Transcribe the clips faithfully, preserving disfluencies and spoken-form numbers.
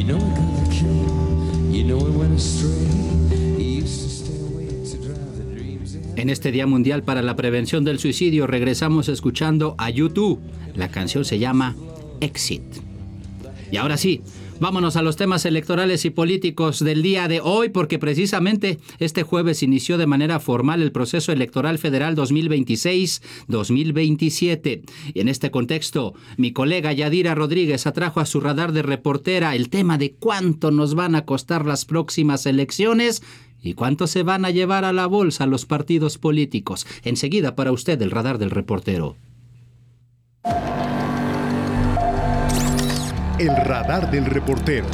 En este Día Mundial para la Prevención del Suicidio regresamos escuchando a U dos. La canción se llama Exit. Y ahora sí, vámonos a los temas electorales y políticos del día de hoy, porque precisamente este jueves inició de manera formal el proceso electoral federal dos mil veintiséis dos mil veintisiete. Y en este contexto, mi colega Yadira Rodríguez atrajo a su radar de reportera el tema de cuánto nos van a costar las próximas elecciones y cuánto se van a llevar a la bolsa los partidos políticos. Enseguida para usted el radar del reportero. El radar del reportero.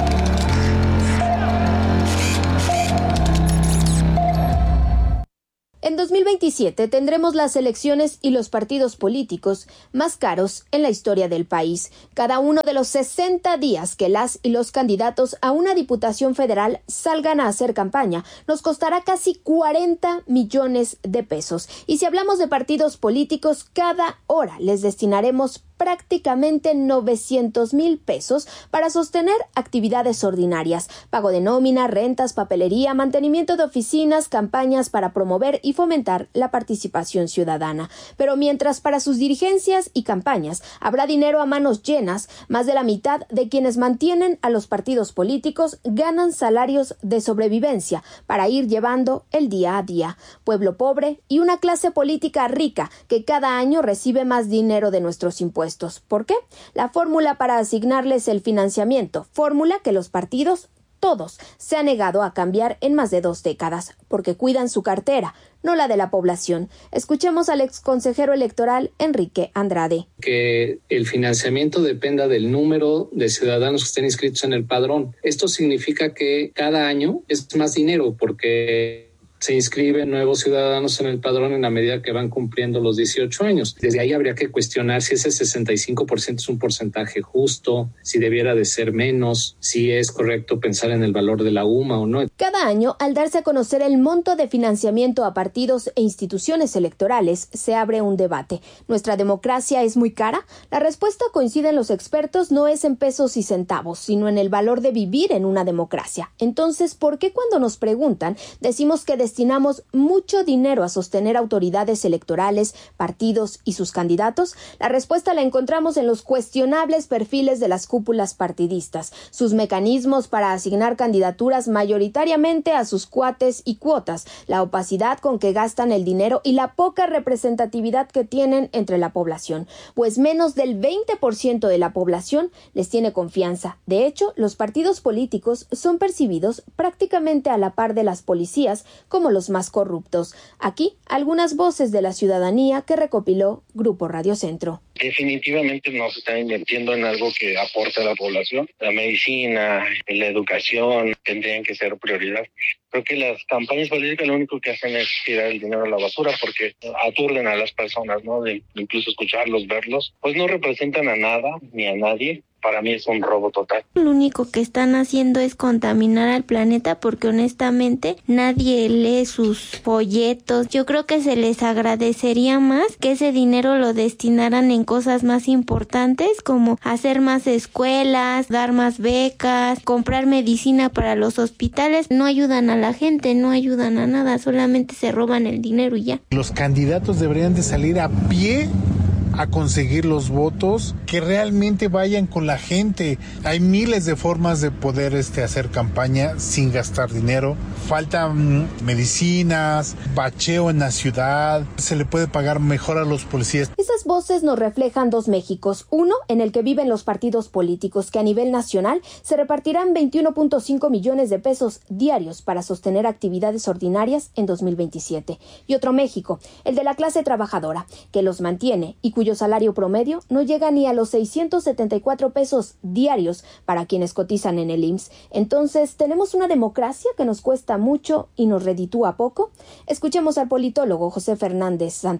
En dos mil veintisiete tendremos las elecciones y los partidos políticos más caros en la historia del país. Cada uno de los sesenta días que las y los candidatos a una diputación federal salgan a hacer campaña nos costará casi cuarenta millones de pesos. Y si hablamos de partidos políticos, cada hora les destinaremos prácticamente novecientos mil pesos para sostener actividades ordinarias, pago de nómina, rentas, papelería, mantenimiento de oficinas, campañas para promover y fomentar la participación ciudadana. Pero mientras para sus dirigencias y campañas habrá dinero a manos llenas, más de la mitad de quienes mantienen a los partidos políticos ganan salarios de sobrevivencia para ir llevando el día a día. Pueblo pobre y una clase política rica que cada año recibe más dinero de nuestros impuestos. ¿Por qué? La fórmula para asignarles el financiamiento, fórmula que los partidos, todos, se han negado a cambiar en más de dos décadas, porque cuidan su cartera, no la de la población. Escuchemos al exconsejero electoral Enrique Andrade. Que el financiamiento dependa del número de ciudadanos que estén inscritos en el padrón. Esto significa que cada año es más dinero, porque se inscriben nuevos ciudadanos en el padrón en la medida que van cumpliendo los dieciocho años. Desde ahí habría que cuestionar si ese sesenta y cinco por ciento es un porcentaje justo, si debiera de ser menos, si es correcto pensar en el valor de la U M A o no. Cada año, al darse a conocer el monto de financiamiento a partidos e instituciones electorales, se abre un debate. ¿Nuestra democracia es muy cara? La respuesta, coinciden los expertos, no es en pesos y centavos, sino en el valor de vivir en una democracia. Entonces, ¿por qué cuando nos preguntan decimos que de destinamos mucho dinero a sostener autoridades electorales, partidos y sus candidatos? La respuesta la encontramos en los cuestionables perfiles de las cúpulas partidistas, sus mecanismos para asignar candidaturas mayoritariamente a sus cuates y cuotas, la opacidad con que gastan el dinero y la poca representatividad que tienen entre la población, pues menos del veinte por ciento de la población les tiene confianza. De hecho, los partidos políticos son percibidos prácticamente a la par de las policías como los más corruptos. Aquí, algunas voces de la ciudadanía que recopiló Grupo Radio Centro. Definitivamente no se está invirtiendo en algo que aporte a la población. La medicina, la educación tendrían que ser prioridad. Creo que las campañas políticas lo único que hacen es tirar el dinero a la basura porque aturden a las personas, ¿no? De incluso escucharlos, verlos, pues no representan a nada ni a nadie. Para mí es un robo total. Lo único que están haciendo es contaminar al planeta porque honestamente nadie lee sus folletos. Yo creo que se les agradecería más que ese dinero lo destinaran en cosas más importantes como hacer más escuelas, dar más becas, comprar medicina para los hospitales. No ayudan a la gente, no ayudan a nada, solamente se roban el dinero y ya. Los candidatos deberían de salir a pie a conseguir los votos, que realmente vayan con la gente. Hay miles de formas de poder este, hacer campaña sin gastar dinero. Faltan medicinas, bacheo en la ciudad, se le puede pagar mejor a los policías. Esas voces nos reflejan dos Méxicos, uno en el que viven los partidos políticos, que a nivel nacional se repartirán veintiuno punto cinco millones de pesos diarios para sostener actividades ordinarias en dos mil veintisiete, y otro México, el de la clase trabajadora, que los mantiene y cuyo salario promedio no llega ni a los seiscientos setenta y cuatro pesos diarios para quienes cotizan en el I M S S. Entonces, ¿tenemos una democracia que nos cuesta mucho y nos reditúa poco? Escuchemos al politólogo José Fernández Santillán.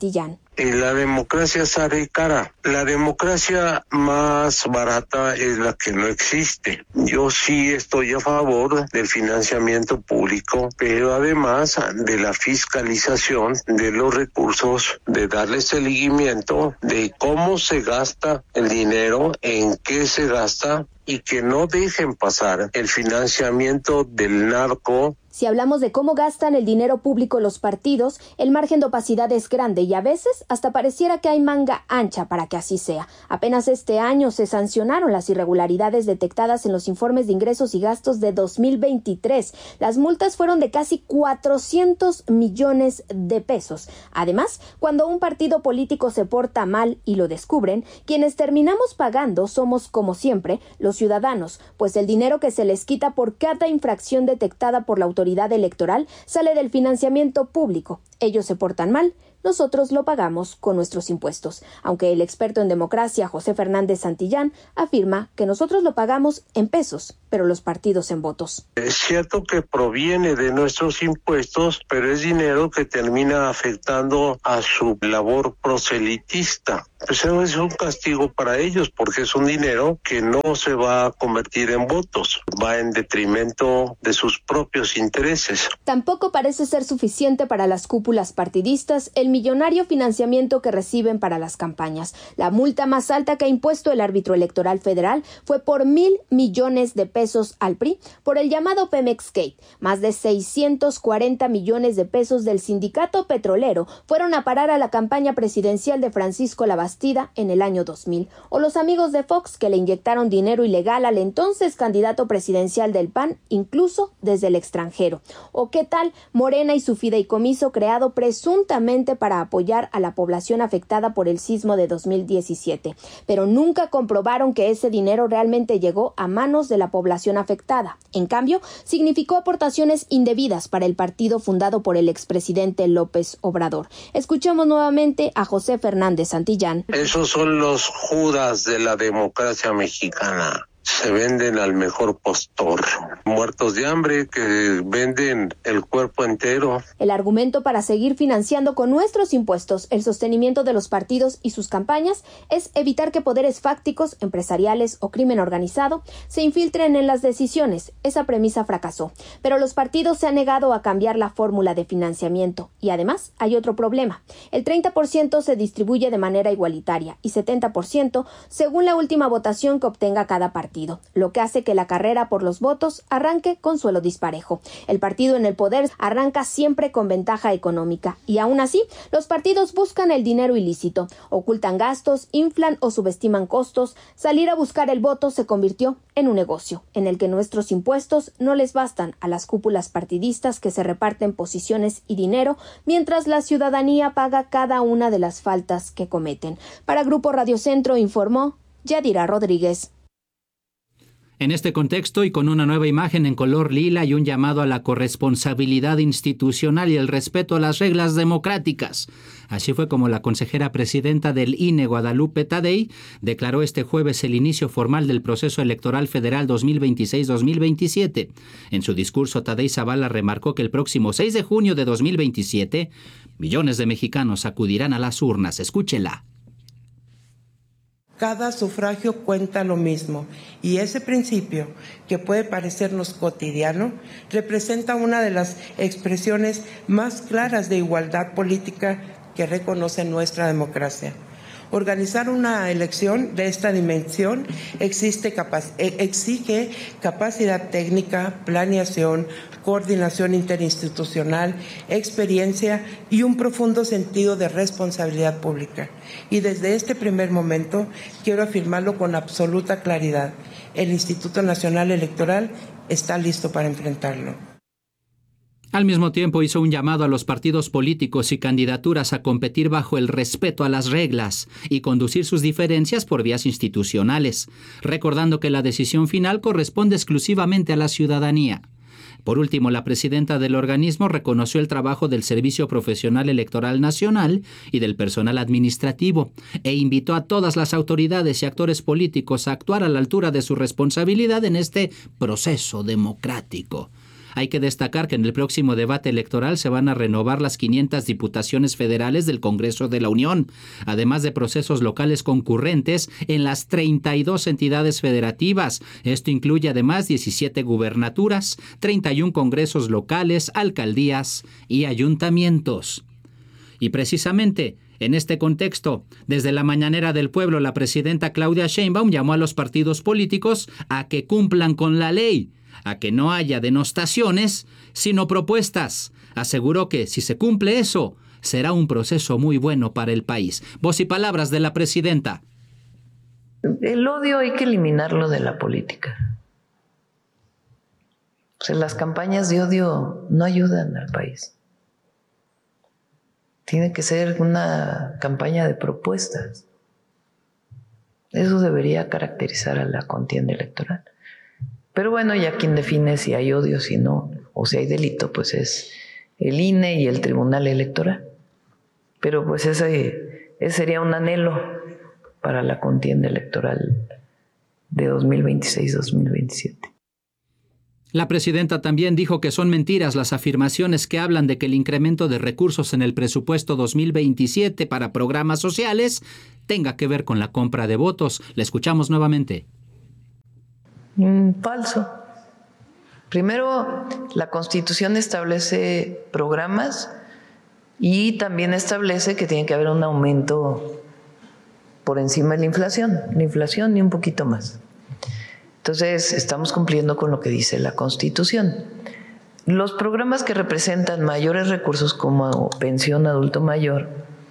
Y la democracia sale cara. La democracia más barata es la que no existe. Yo sí estoy a favor del financiamiento público, pero además de la fiscalización de los recursos, de darle seguimiento de cómo se gasta el dinero, en qué se gasta, y que no dejen pasar el financiamiento del narco. Si hablamos de cómo gastan el dinero público los partidos, el margen de opacidad es grande y a veces hasta pareciera que hay manga ancha para que así sea. Apenas este año se sancionaron las irregularidades detectadas en los informes de ingresos y gastos de dos mil veintitrés. Las multas fueron de casi cuatrocientos millones de pesos. Además, cuando un partido político se porta mal y lo descubren, quienes terminamos pagando somos, como siempre, los ciudadanos, pues el dinero que se les quita por cada infracción detectada por la autoridad electoral sale del financiamiento público. Ellos se portan mal, nosotros lo pagamos con nuestros impuestos, aunque el experto en democracia José Fernández Santillán afirma que nosotros lo pagamos en pesos, pero los partidos en votos. Es cierto que proviene de nuestros impuestos, pero es dinero que termina afectando a su labor proselitista. Pues eso es un castigo para ellos, porque es un dinero que no se va a convertir en votos, va en detrimento de sus propios intereses. Tampoco parece ser suficiente para las cúpulas partidistas el millonario financiamiento que reciben para las campañas. La multa más alta que ha impuesto el árbitro electoral federal fue por mil millones de pesos al P R I por el llamado Pemex Gate. Más de seiscientos cuarenta millones de pesos del sindicato petrolero fueron a parar a la campaña presidencial de Francisco Labastida en el año dos mil. O los amigos de Fox que le inyectaron dinero ilegal al entonces candidato presidencial del P A N, incluso desde el extranjero. O qué tal Morena y su fideicomiso creado presuntamente para apoyar a la población afectada por el sismo de dos mil diecisiete, pero nunca comprobaron que ese dinero realmente llegó a manos de la población afectada. En cambio, significó aportaciones indebidas para el partido fundado por el expresidente López Obrador. Escuchemos nuevamente a José Fernández Santillán. Esos son los Judas de la democracia mexicana. Se venden al mejor postor, muertos de hambre que venden el cuerpo entero. El argumento para seguir financiando con nuestros impuestos el sostenimiento de los partidos y sus campañas es evitar que poderes fácticos, empresariales o crimen organizado se infiltren en las decisiones. Esa premisa fracasó, pero los partidos se han negado a cambiar la fórmula de financiamiento y además hay otro problema. El treinta por ciento se distribuye de manera igualitaria y setenta por ciento según la última votación que obtenga cada partido, lo que hace que la carrera por los votos arranque con suelo disparejo. El partido en el poder arranca siempre con ventaja económica y aún así los partidos buscan el dinero ilícito, ocultan gastos, inflan o subestiman costos. Salir a buscar el voto se convirtió en un negocio en el que nuestros impuestos no les bastan a las cúpulas partidistas que se reparten posiciones y dinero mientras la ciudadanía paga cada una de las faltas que cometen. Para Grupo Radio Centro informó Yadira Rodríguez. En este contexto y con una nueva imagen en color lila y un llamado a la corresponsabilidad institucional y el respeto a las reglas democráticas. Así fue como la consejera presidenta del I N E, Guadalupe Tadei, declaró este jueves el inicio formal del proceso electoral federal dos mil veintiséis dos mil veintisiete. En su discurso, Tadei Zavala remarcó que el próximo seis de junio de dos mil veintisiete, millones de mexicanos acudirán a las urnas. Escúchela. Cada sufragio cuenta lo mismo y ese principio, que puede parecernos cotidiano, representa una de las expresiones más claras de igualdad política que reconoce nuestra democracia. Organizar una elección de esta dimensión existe capac- exige capacidad técnica, planeación, coordinación interinstitucional, experiencia y un profundo sentido de responsabilidad pública. Y desde este primer momento quiero afirmarlo con absoluta claridad. El Instituto Nacional Electoral está listo para enfrentarlo. Al mismo tiempo hizo un llamado a los partidos políticos y candidaturas a competir bajo el respeto a las reglas y conducir sus diferencias por vías institucionales, recordando que la decisión final corresponde exclusivamente a la ciudadanía. Por último, la presidenta del organismo reconoció el trabajo del Servicio Profesional Electoral Nacional y del personal administrativo e invitó a todas las autoridades y actores políticos a actuar a la altura de su responsabilidad en este proceso democrático. Hay que destacar que en el próximo debate electoral se van a renovar las quinientas diputaciones federales del Congreso de la Unión, además de procesos locales concurrentes en las treinta y dos entidades federativas. Esto incluye además diecisiete gubernaturas, treinta y uno congresos locales, alcaldías y ayuntamientos. Y precisamente en este contexto, desde la Mañanera del Pueblo, la presidenta Claudia Sheinbaum llamó a los partidos políticos a que cumplan con la ley, a que no haya denostaciones, sino propuestas. Aseguró que si se cumple eso, será un proceso muy bueno para el país. Voz y palabras de la presidenta. El odio hay que eliminarlo de la política. O sea, las campañas de odio no ayudan al país. Tiene que ser una campaña de propuestas. Eso debería caracterizar a la contienda electoral. Pero bueno, ya quien define si hay odio, si no, o si hay delito, pues es el I N E y el Tribunal Electoral. Pero pues ese, ese sería un anhelo para la contienda electoral de dos mil veintiséis a dos mil veintisiete. La presidenta también dijo que son mentiras las afirmaciones que hablan de que el incremento de recursos en el presupuesto dos mil veintisiete para programas sociales tenga que ver con la compra de votos. La escuchamos nuevamente. Mm, falso. Primero, la Constitución establece programas y también establece que tiene que haber un aumento por encima de la inflación, la inflación y un poquito más. Entonces, estamos cumpliendo con lo que dice la Constitución. Los programas que representan mayores recursos como pensión adulto mayor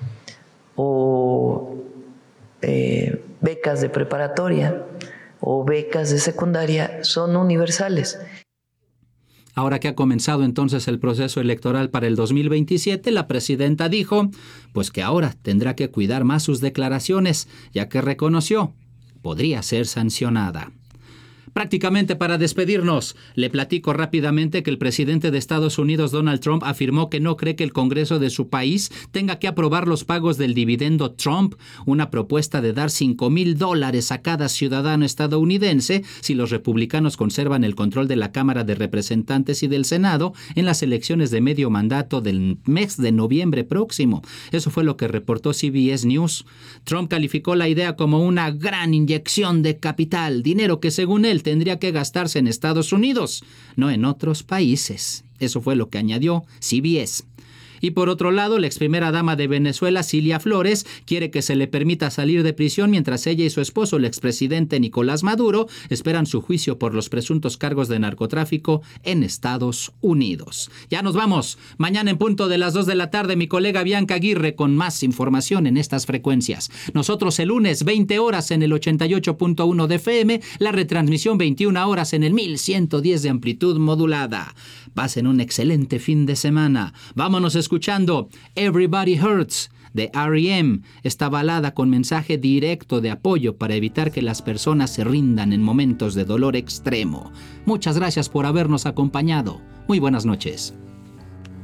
o eh, becas de preparatoria o becas de secundaria son universales. Ahora que ha comenzado entonces el proceso electoral para el dos mil veintisiete, la presidenta dijo pues que ahora tendrá que cuidar más sus declaraciones, ya que reconoció podría ser sancionada. Prácticamente para despedirnos, le platico rápidamente que el presidente de Estados Unidos, Donald Trump, afirmó que no cree que el Congreso de su país tenga que aprobar los pagos del dividendo Trump, una propuesta de dar cinco mil dólares a cada ciudadano estadounidense si los republicanos conservan el control de la Cámara de Representantes y del Senado en las elecciones de medio mandato del mes de noviembre próximo. Eso fue lo que reportó C B S News. Trump calificó la idea como una gran inyección de capital, dinero que según él tendría que gastarse en Estados Unidos, no en otros países. Eso fue lo que añadió C B S. Y por otro lado, la ex primera dama de Venezuela, Cilia Flores, quiere que se le permita salir de prisión mientras ella y su esposo, el expresidente Nicolás Maduro, esperan su juicio por los presuntos cargos de narcotráfico en Estados Unidos. Ya nos vamos. Mañana en punto de las dos de la tarde, mi colega Bianca Aguirre con más información en estas frecuencias. Nosotros el lunes, veinte horas en el ochenta y ocho punto uno de F M, la retransmisión veintiuna horas en el mil ciento diez de amplitud modulada. Pasen un excelente fin de semana. Vámonos escuchando Everybody Hurts de R E M, esta balada con mensaje directo de apoyo para evitar que las personas se rindan en momentos de dolor extremo. Muchas gracias por habernos acompañado. Muy buenas noches.